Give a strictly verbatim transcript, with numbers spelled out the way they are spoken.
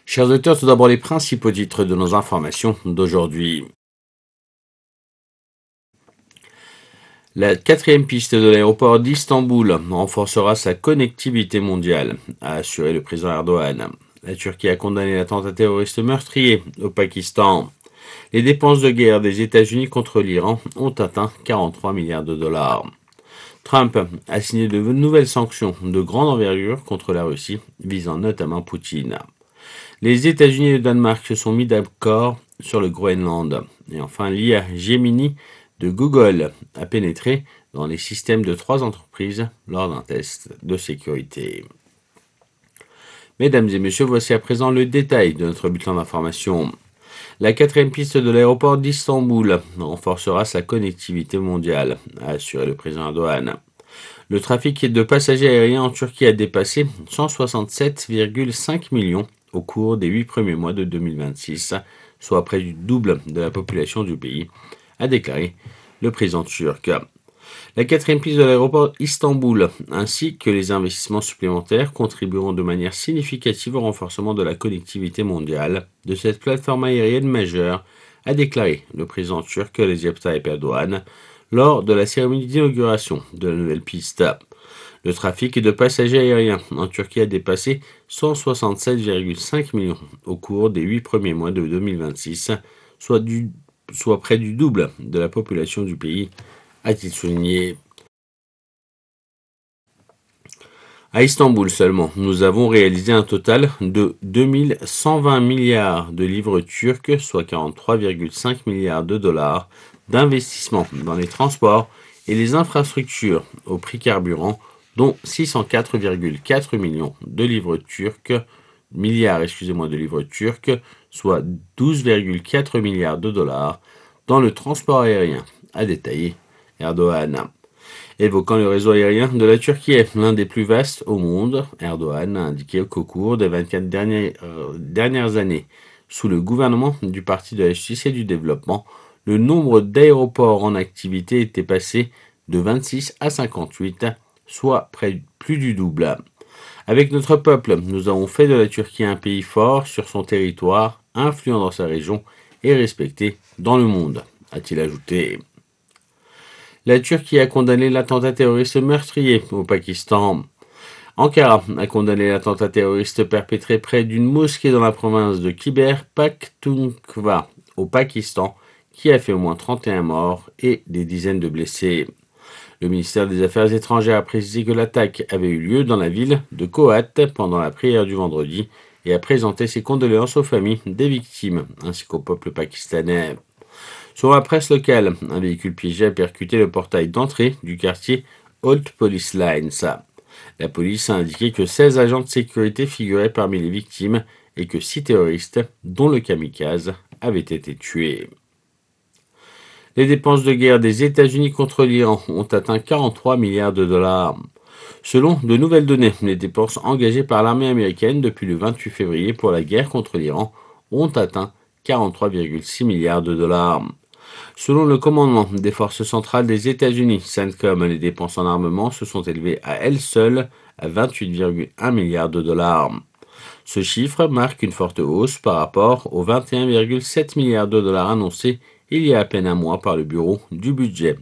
Chers auditeurs, tout d'abord les principaux titres de nos informations d'aujourd'hui. La quatrième piste de l'aéroport d'Istanbul renforcera sa connectivité mondiale, a assuré le président Erdogan. La Turquie a condamné l'attentat terroriste meurtrier au Pakistan. Les dépenses de guerre des États-Unis contre l'Iran ont atteint quarante-trois milliards de dollars. Trump a signé de nouvelles sanctions de grande envergure contre la Russie, visant notamment Poutine. Les États-Unis et le Danemark se sont mis d'accord sur le Groenland. Et enfin, l'I A Gemini de Google a pénétré dans les systèmes de trois entreprises lors d'un test de sécurité. Mesdames et messieurs, voici à présent le détail de notre bulletin d'information. La quatrième piste de l'aéroport d'Istanbul renforcera sa connectivité mondiale, a assuré le président Erdogan. Le trafic de passagers aériens en Turquie a dépassé cent soixante-sept virgule cinq millions au cours des huit premiers mois de deux mille vingt-six, soit près du double de la population du pays, a déclaré le président turc. La quatrième piste de l'aéroport Istanbul ainsi que les investissements supplémentaires contribueront de manière significative au renforcement de la connectivité mondiale de cette plateforme aérienne majeure, a déclaré le président turc Recep Tayyip Erdogan lors de la cérémonie d'inauguration de la nouvelle piste. Le trafic de passagers aériens en Turquie a dépassé cent soixante-sept virgule cinq millions au cours des huit premiers mois de deux mille vingt-six, soit, du, soit près du double de la population du pays, a-t-il souligné. À Istanbul seulement, nous avons réalisé un total de deux mille cent vingt milliards de livres turcs, soit quarante-trois virgule cinq milliards de dollars, d'investissement dans les transports et les infrastructures au prix carburant, dont six cent quatre virgule quatre millions de livres turcs, milliards excusez-moi de livres turcs, soit douze virgule quatre milliards de dollars dans le transport aérien, a détaillé Erdogan. Évoquant le réseau aérien de la Turquie, l'un des plus vastes au monde, Erdogan a indiqué qu'au cours des vingt-quatre dernières, euh, dernières années, sous le gouvernement du Parti de la Justice et du Développement, le nombre d'aéroports en activité était passé de vingt-six à cinquante-huit, soit près plus du double. Avec notre peuple, nous avons fait de la Turquie un pays fort sur son territoire, influent dans sa région et respecté dans le monde, a-t-il ajouté. La Turquie a condamné l'attentat terroriste meurtrier au Pakistan. Ankara a condamné l'attentat terroriste perpétré près d'une mosquée dans la province de Khyber Pakhtunkhwa au Pakistan, qui a fait au moins trente et un morts et des dizaines de blessés. Le ministère des Affaires étrangères a précisé que l'attaque avait eu lieu dans la ville de Kohat pendant la prière du vendredi et a présenté ses condoléances aux familles des victimes ainsi qu'au peuple pakistanais. Sur la presse locale, un véhicule piégé a percuté le portail d'entrée du quartier Old Police Lines. La police a indiqué que seize agents de sécurité figuraient parmi les victimes et que six terroristes, dont le kamikaze, avaient été tués. Les dépenses de guerre des États-Unis contre l'Iran ont atteint quarante-trois milliards de dollars. Selon de nouvelles données, les dépenses engagées par l'armée américaine depuis le vingt-huit février pour la guerre contre l'Iran ont atteint quarante-trois virgule six milliards de dollars. Selon le commandement des forces centrales des États-Unis, CENTCOM, les dépenses en armement se sont élevées à elles seules à vingt-huit virgule un milliards de dollars. Ce chiffre marque une forte hausse par rapport aux vingt et un virgule sept milliards de dollars annoncés il y a à peine un mois par le Bureau du budget